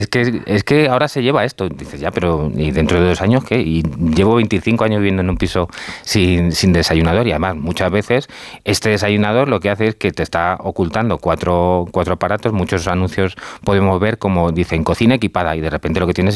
Es que ahora se lleva esto. Dices, ya, pero ¿y dentro de 2 años qué? Y llevo 25 años viviendo en un piso sin desayunador y además muchas veces este desayunador lo que hace es que te está ocultando cuatro aparatos. Muchos anuncios podemos ver como dicen cocina equipada y de repente lo que tienes